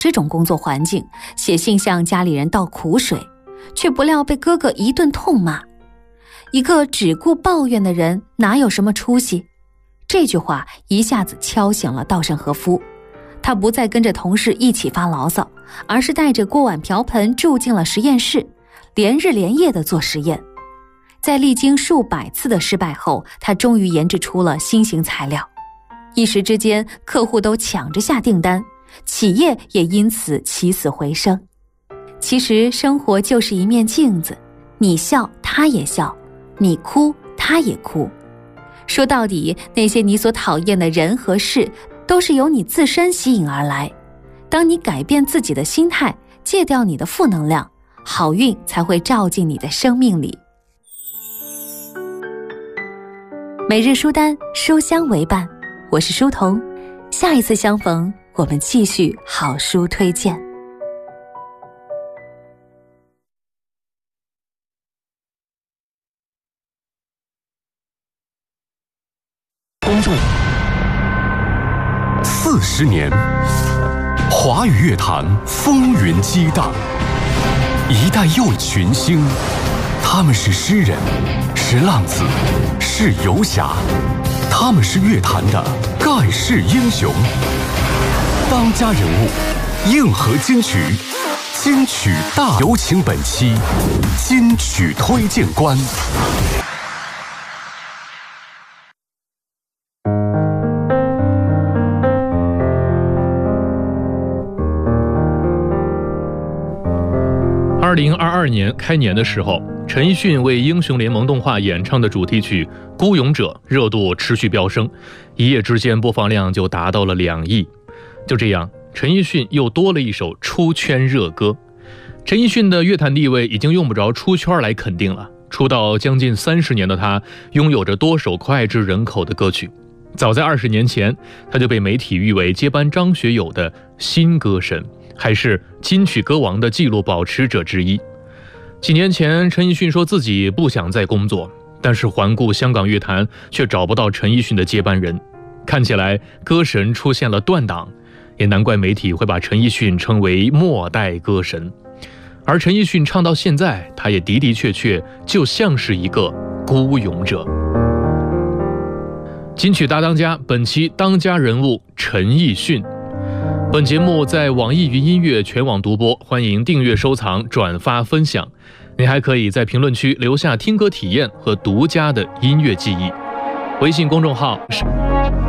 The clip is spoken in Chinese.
这种工作环境，写信向家里人倒苦水，却不料被哥哥一顿痛骂。一个只顾抱怨的人哪有什么出息？这句话一下子敲醒了稻盛和夫，他不再跟着同事一起发牢骚，而是带着锅碗瓢盆住进了实验室，连日连夜地做实验。在历经数百次的失败后，他终于研制出了新型材料。一时之间，客户都抢着下订单，企业也因此起死回生。其实生活就是一面镜子，你笑他也笑，你哭他也哭。说到底，那些你所讨厌的人和事，都是由你自身吸引而来。当你改变自己的心态，戒掉你的负能量，好运才会照进你的生命里。每日书单，书香为伴，我是书童，下一次相逢，我们继续好书推荐。 公众40年，华语乐坛风云激荡，一代又一群星，他们是诗人，是浪子，是游侠，他们是乐坛的盖世英雄。当家人物，硬核金曲，金曲大有请本期金曲推荐官。 2022年开年的时候，陈奕迅为英雄联盟动画演唱的主题曲《孤勇者》热度持续飙升，一夜之间播放量就达到了2亿。就这样，陈奕迅又多了一首出圈热歌。陈奕迅的乐坛地位已经用不着出圈来肯定了，出道将近30年的他，拥有着多首脍炙人口的歌曲。早在20年前，他就被媒体誉为接班张学友的新歌神，还是金曲歌王的纪录保持者之一。几年前，陈奕迅说自己不想再工作，但是环顾香港乐坛，却找不到陈奕迅的接班人。看起来歌神出现了断档，也难怪媒体会把陈奕迅称为末代歌神。而陈奕迅唱到现在，他也的的确确就像是一个孤勇者。金曲大当家，本期当家人物陈奕迅。本节目在网易云音乐全网独播，欢迎订阅、收藏、转发、分享。你还可以在评论区留下听歌体验和独家的音乐记忆。微信公众号是